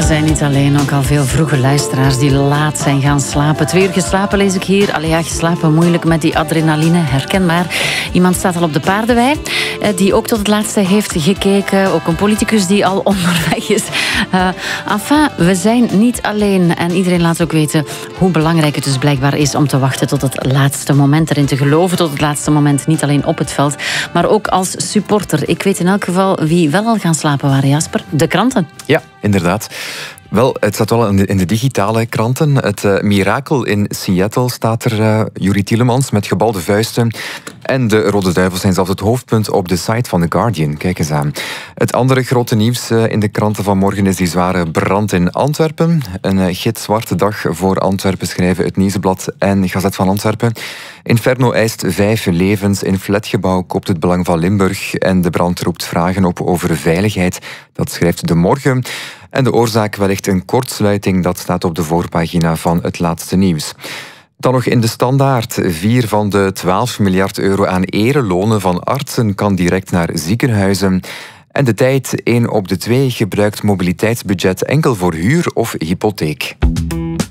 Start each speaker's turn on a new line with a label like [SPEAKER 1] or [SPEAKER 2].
[SPEAKER 1] zijn niet alleen, ook al veel vroege luisteraars die laat zijn gaan slapen. 2 uur geslapen lees ik hier. Allee, ja, geslapen moeilijk met die adrenaline, herkenbaar. Iemand staat al op de paardenwei, die ook tot het laatste heeft gekeken. Ook een politicus die al onderweg is. Enfin, we zijn niet alleen. En iedereen laat ook weten hoe belangrijk het dus blijkbaar is om te wachten tot het laatste moment, erin te geloven tot het laatste moment. Niet alleen op het veld, maar ook als supporter. Ik weet in elk geval wie wel al gaan slapen waren, Jasper. De kranten.
[SPEAKER 2] Ja, inderdaad. Wel, het staat wel in de digitale kranten. Het mirakel in Seattle staat er. Yuri Tielemans met gebalde vuisten. En de Rode Duivels zijn zelfs het hoofdpunt op de site van The Guardian. Kijk eens aan. Het andere grote nieuws in de kranten van morgen is die zware brand in Antwerpen. Een gitzwarte dag voor Antwerpen, schrijven het Nieuwsblad en Gazet van Antwerpen. Inferno eist 5 levens. In flatgebouw koopt het Belang van Limburg. En de brand roept vragen op over veiligheid. Dat schrijft De Morgen. En de oorzaak wellicht een kortsluiting, dat staat op de voorpagina van het laatste nieuws. Dan nog in de Standaard. 4 van de 12 miljard euro aan erelonen van artsen kan direct naar ziekenhuizen. En De Tijd, 1 op de 2 gebruikt mobiliteitsbudget enkel voor huur of hypotheek.